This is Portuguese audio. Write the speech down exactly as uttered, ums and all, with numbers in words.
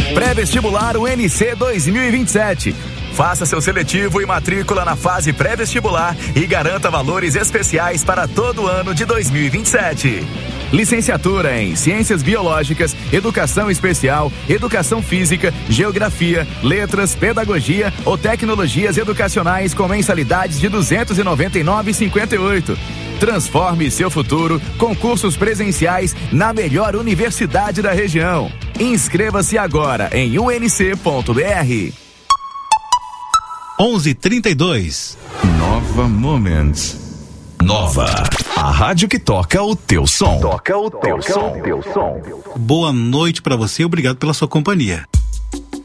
Pré-vestibular U N C dois mil e vinte e sete. Faça seu seletivo e matrícula na fase pré-vestibular e garanta valores especiais para todo o ano de dois mil e vinte e sete. Licenciatura em Ciências Biológicas, Educação Especial, Educação Física, Geografia, Letras, Pedagogia ou Tecnologias Educacionais com mensalidades de duzentos e noventa e nove reais e cinquenta e oito centavos. Transforme seu futuro com cursos presenciais na melhor universidade da região. Inscreva-se agora em u n c ponto b r. onze e trinta e dois. Nova Moments. Nova. A rádio que toca o teu som. Toca o teu som. Boa noite pra você, obrigado pela sua companhia.